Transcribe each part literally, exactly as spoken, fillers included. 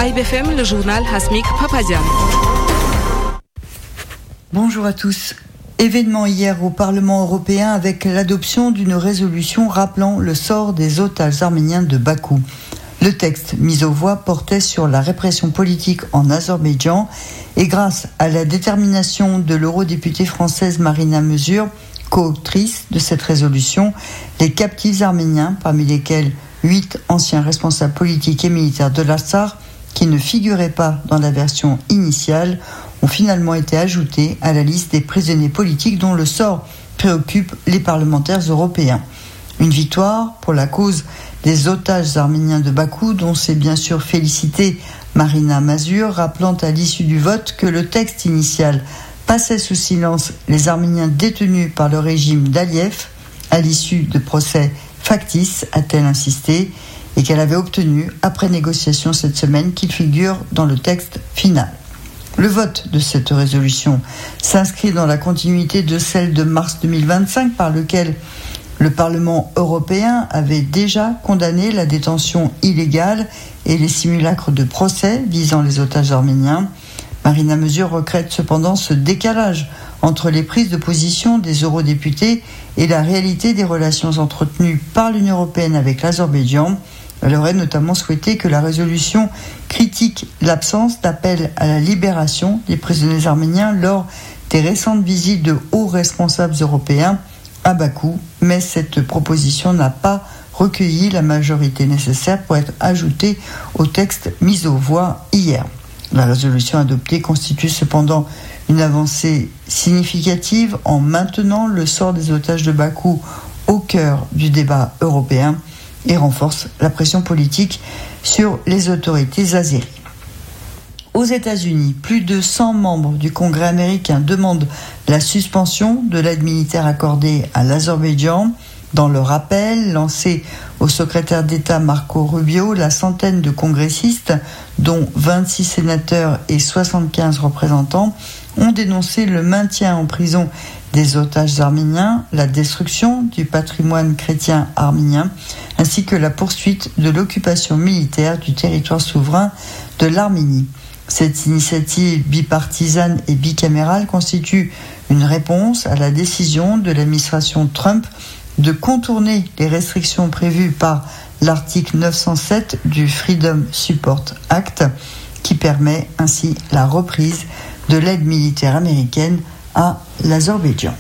A I B F M, le journal Hasmik Papazian. Bonjour à tous. Événement hier au Parlement européen avec l'adoption d'une résolution rappelant le sort des otages arméniens de Bakou. Le texte mis aux voix portait sur la répression politique en Azerbaïdjan et grâce à la détermination de l'eurodéputée française Marina Mesure, co-autrice de cette résolution, les captifs arméniens, parmi lesquels huit anciens responsables politiques et militaires de l'Artsakh, qui ne figuraient pas dans la version initiale, ont finalement été ajoutés à la liste des prisonniers politiques dont le sort préoccupe les parlementaires européens. Une victoire pour la cause des otages arméniens de Bakou, dont s'est bien sûr félicitée Marina Mesure, rappelant à l'issue du vote que le texte initial passait sous silence les Arméniens détenus par le régime d'Aliyev à l'issue de procès factices, a-t-elle insisté, et qu'elle avait obtenu, après négociation cette semaine, qu'il figure dans le texte final. Le vote de cette résolution s'inscrit dans la continuité de celle de mars deux mille vingt-cinq, par lequel le Parlement européen avait déjà condamné la détention illégale et les simulacres de procès visant les otages arméniens. Marina Mesure regrette cependant ce décalage entre les prises de position des eurodéputés et la réalité des relations entretenues par l'Union européenne avec l'Azerbaïdjan. Elle aurait notamment souhaité que la résolution critique l'absence d'appel à la libération des prisonniers arméniens lors des récentes visites de hauts responsables européens à Bakou, mais cette proposition n'a pas recueilli la majorité nécessaire pour être ajoutée au texte mis aux voix hier. La résolution adoptée constitue cependant une avancée significative en maintenant le sort des otages de Bakou au cœur du débat européen et renforce la pression politique sur les autorités azéries. Aux États-Unis, plus de cent membres du Congrès américain demandent la suspension de l'aide militaire accordée à l'Azerbaïdjan. Dans le rappel lancé au secrétaire d'État Marco Rubio, la centaine de congressistes, dont vingt-six sénateurs et soixante-quinze représentants, ont dénoncé le maintien en prison des otages arméniens, la destruction du patrimoine chrétien arménien, ainsi que la poursuite de l'occupation militaire du territoire souverain de l'Arménie. Cette initiative bipartisane et bicamérale constitue une réponse à la décision de l'administration Trump de contourner les restrictions prévues par l'article neuf cent sept du Freedom Support Act, qui permet ainsi la reprise de l'aide militaire américaine à l'Azerbaïdjan.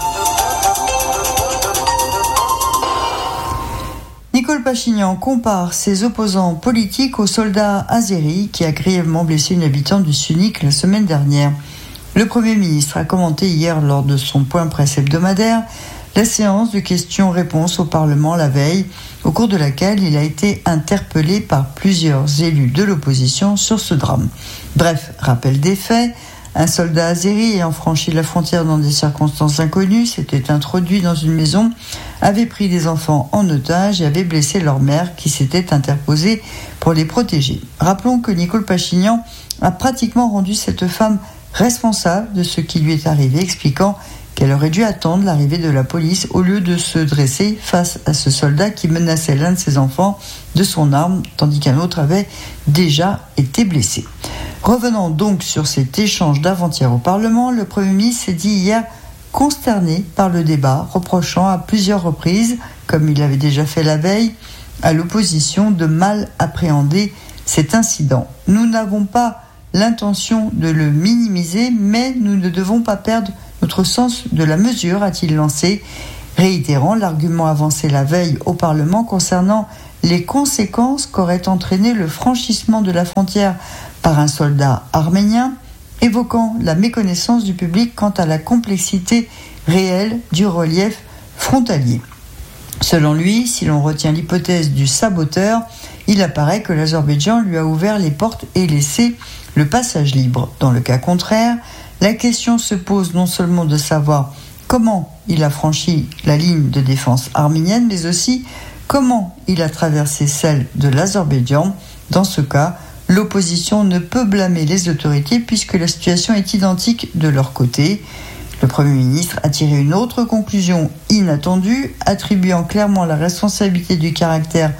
Nicole Pachinian compare ses opposants politiques aux soldats azéris qui a grièvement blessé une habitante du Sunnik la semaine dernière. Le Premier ministre a commenté hier lors de son point presse hebdomadaire la séance de questions-réponses au Parlement la veille, au cours de laquelle il a été interpellé par plusieurs élus de l'opposition sur ce drame. Bref, rappel des faits, un soldat azéri ayant franchi la frontière dans des circonstances inconnues s'était introduit dans une maison, avait pris des enfants en otage et avait blessé leur mère qui s'était interposée pour les protéger. Rappelons que Nicole Pachinian a pratiquement rendu cette femme responsable de ce qui lui est arrivé, expliquant qu'elle aurait dû attendre l'arrivée de la police au lieu de se dresser face à ce soldat qui menaçait l'un de ses enfants de son arme, tandis qu'un autre avait déjà été blessé. Revenant donc sur cet échange d'avant-hier au Parlement, le Premier ministre s'est dit hier consterné par le débat, reprochant à plusieurs reprises, comme il l'avait déjà fait la veille, à l'opposition de mal appréhender cet incident. Nous n'avons pas l'intention de le minimiser, mais nous ne devons pas perdre notre sens de la mesure, a-t-il lancé, réitérant l'argument avancé la veille au Parlement concernant les conséquences qu'aurait entraîné le franchissement de la frontière par un soldat arménien, évoquant la méconnaissance du public quant à la complexité réelle du relief frontalier. Selon lui, si l'on retient l'hypothèse du saboteur, il apparaît que l'Azerbaïdjan lui a ouvert les portes et laissé le passage libre. Dans le cas contraire, la question se pose non seulement de savoir comment il a franchi la ligne de défense arménienne, mais aussi comment il a traversé celle de l'Azerbaïdjan. Dans ce cas, l'opposition ne peut blâmer les autorités puisque la situation est identique de leur côté. Le Premier ministre a tiré une autre conclusion inattendue, attribuant clairement la responsabilité du caractère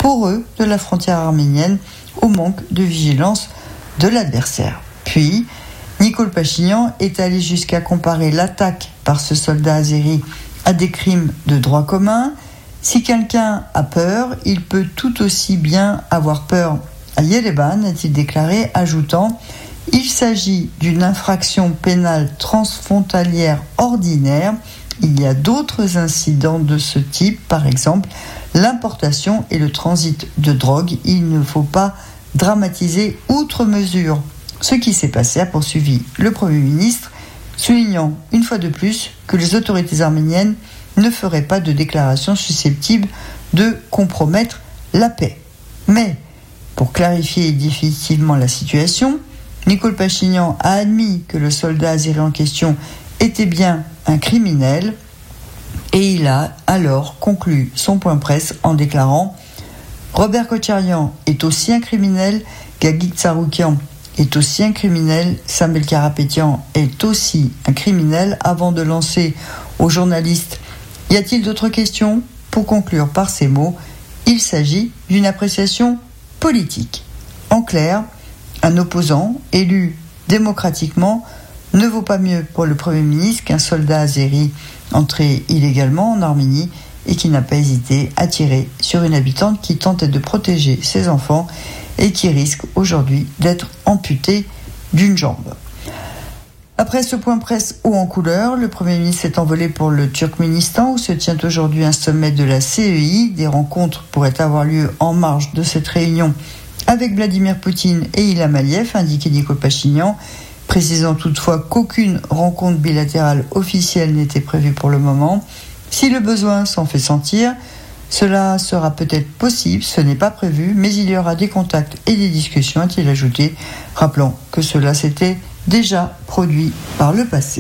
poreux de la frontière arménienne au manque de vigilance de l'adversaire. Puis, Nicole Pachinian est allé jusqu'à comparer l'attaque par ce soldat azéri à des crimes de droit commun. Si quelqu'un a peur, il peut tout aussi bien avoir peur à Yerevan, a-t-il déclaré, ajoutant « Il s'agit d'une infraction pénale transfrontalière ordinaire. Il y a d'autres incidents de ce type, par exemple l'importation et le transit de drogue. Il ne faut pas dramatiser outre mesure ce qui s'est passé », a poursuivi le Premier ministre, soulignant une fois de plus que les autorités arméniennes ne feraient pas de déclarations susceptibles de compromettre la paix. Mais, pour clarifier définitivement la situation, Nicole Pachinian a admis que le soldat azéri en question était bien un criminel et il a alors conclu son point presse en déclarant « Robert Kocharian est aussi un criminel, Gagik Tsaroukian est aussi un criminel, Samuel Karapétian est aussi un criminel » avant de lancer aux journalistes « Y a-t-il d'autres questions ?» pour conclure par ces mots « Il s'agit d'une appréciation politique ». En clair, un opposant élu démocratiquement ne vaut pas mieux pour le Premier ministre qu'un soldat azéri entré illégalement en Arménie et qui n'a pas hésité à tirer sur une habitante qui tentait de protéger ses enfants et qui risque aujourd'hui d'être amputée d'une jambe. Après ce point presse haut en couleur, le Premier ministre s'est envolé pour le Turkménistan où se tient aujourd'hui un sommet de la C E I. Des rencontres pourraient avoir lieu en marge de cette réunion avec Vladimir Poutine et Ilham Aliyev, indiqué Nicole Pachinian, précisant toutefois qu'aucune rencontre bilatérale officielle n'était prévue pour le moment. Si le besoin s'en fait sentir, cela sera peut-être possible, ce n'est pas prévu, mais il y aura des contacts et des discussions, a-t-il ajouté, rappelant que cela s'était déjà produit par le passé.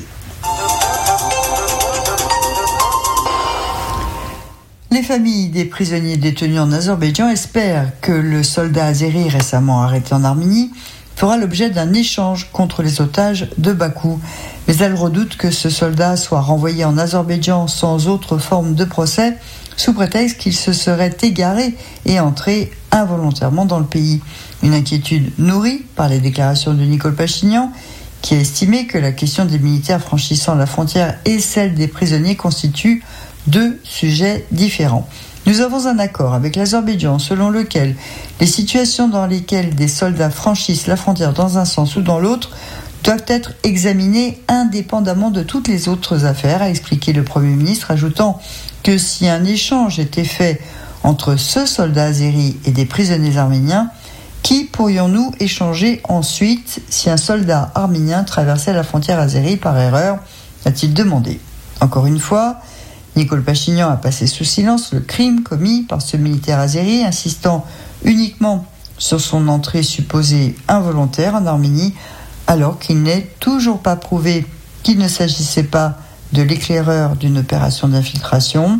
Les familles des prisonniers détenus en Azerbaïdjan espèrent que le soldat azéri récemment arrêté en Arménie fera l'objet d'un échange contre les otages de Bakou. Mais elles redoutent que ce soldat soit renvoyé en Azerbaïdjan sans autre forme de procès, sous prétexte qu'il se serait égaré et entré involontairement dans le pays. Une inquiétude nourrie par les déclarations de Nicole Pachinian, qui a estimé que la question des militaires franchissant la frontière et celle des prisonniers constituent deux sujets différents. Nous avons un accord avec l'Azerbaïdjan selon lequel les situations dans lesquelles des soldats franchissent la frontière dans un sens ou dans l'autre doivent être examinées indépendamment de toutes les autres affaires, a expliqué le Premier ministre, ajoutant que si un échange était fait entre ce soldat azéri et des prisonniers arméniens, qui pourrions-nous échanger ensuite si un soldat arménien traversait la frontière azérie par erreur, a-t-il demandé. Encore une fois, Nicole Pachinian a passé sous silence le crime commis par ce militaire azéri, insistant uniquement sur son entrée supposée involontaire en Arménie, alors qu'il n'est toujours pas prouvé qu'il ne s'agissait pas de l'éclaireur d'une opération d'infiltration.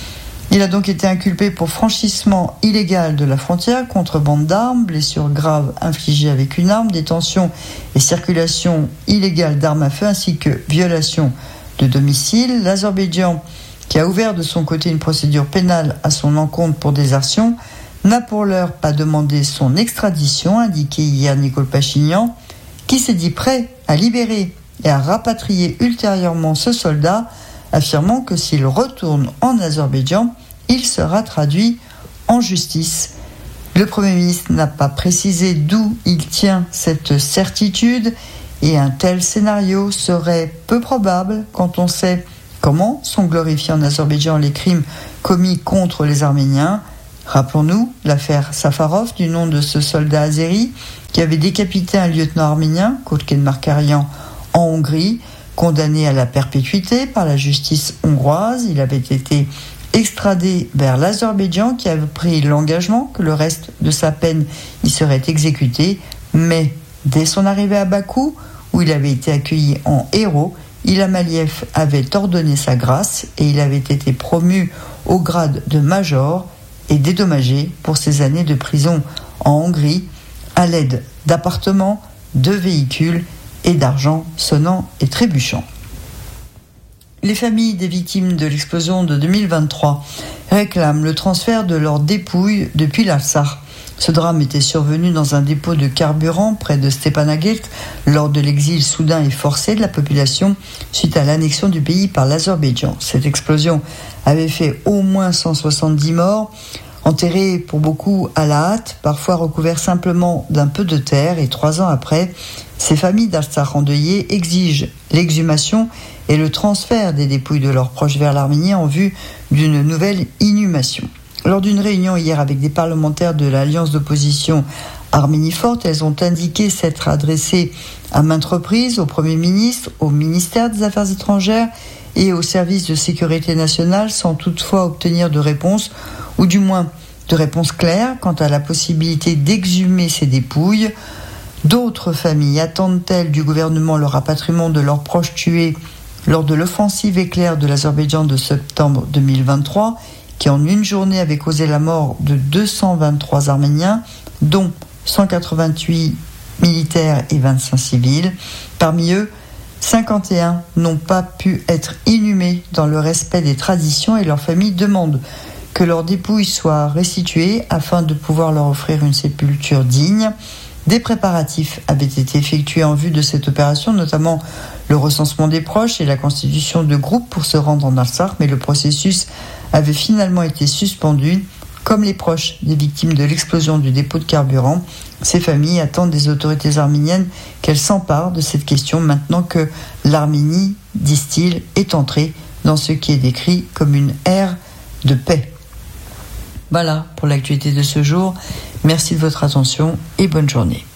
Il a donc été inculpé pour franchissement illégal de la frontière, contrebande d'armes, blessures graves infligées avec une arme, détention et circulation illégale d'armes à feu, ainsi que violation de domicile. L'Azerbaïdjan, qui a ouvert de son côté une procédure pénale à son encontre pour désertion, n'a pour l'heure pas demandé son extradition, indiqué hier Nicole Pachinian, qui s'est dit prêt à libérer et à rapatrier ultérieurement ce soldat, affirmant que s'il retourne en Azerbaïdjan, il sera traduit en justice. Le Premier ministre n'a pas précisé d'où il tient cette certitude et un tel scénario serait peu probable quand on sait comment sont glorifiés en Azerbaïdjan les crimes commis contre les Arméniens. Rappelons-nous l'affaire Safarov du nom de ce soldat azéri qui avait décapité un lieutenant arménien, Koutken Markarian, en Hongrie, condamné à la perpétuité par la justice hongroise. Il avait été extradé vers l'Azerbaïdjan qui avait pris l'engagement que le reste de sa peine y serait exécuté. Mais dès son arrivée à Bakou, où il avait été accueilli en héros, Ilham Aliyev avait ordonné sa grâce et il avait été promu au grade de major et dédommagé pour ses années de prison en Hongrie à l'aide d'appartements, de véhicules et d'argent sonnant et trébuchant. Les familles des victimes de l'explosion de deux mille vingt-trois réclament le transfert de leurs dépouilles depuis l'Artsakh. Ce drame était survenu dans un dépôt de carburant près de Stepanakert lors de l'exil soudain et forcé de la population suite à l'annexion du pays par l'Azerbaïdjan. Cette explosion avait fait au moins cent soixante-dix morts, enterrés pour beaucoup à la hâte, parfois recouverts simplement d'un peu de terre. Et trois ans après, ces familles d'Artsakh endeuillées exigent l'exhumation et le transfert des dépouilles de leurs proches vers l'Arménie en vue d'une nouvelle inhumation. Lors d'une réunion hier avec des parlementaires de l'Alliance d'opposition Arménie Forte, elles ont indiqué s'être adressées à maintes reprises au Premier ministre, au ministère des Affaires étrangères et au service de sécurité nationale sans toutefois obtenir de réponse, ou du moins de réponse claire quant à la possibilité d'exhumer ces dépouilles. D'autres familles attendent-elles du gouvernement le rapatriement de leurs proches tués lors de l'offensive éclair de l'Azerbaïdjan de septembre deux mille vingt-trois, qui en une journée avait causé la mort de deux cent vingt-trois Arméniens, dont cent quatre-vingt-huit militaires et vingt-cinq civils. Parmi eux, cinquante et un n'ont pas pu être inhumés dans le respect des traditions et leurs familles demandent que leurs dépouilles soient restituées afin de pouvoir leur offrir une sépulture digne. Des préparatifs avaient été effectués en vue de cette opération, notamment le recensement des proches et la constitution de groupes pour se rendre en Artsakh, mais le processus avait finalement été suspendu. Comme les proches des victimes de l'explosion du dépôt de carburant, ces familles attendent des autorités arméniennes qu'elles s'emparent de cette question maintenant que l'Arménie, disent-ils, est entrée dans ce qui est décrit comme une ère de paix. Voilà pour l'actualité de ce jour. Merci de votre attention et bonne journée.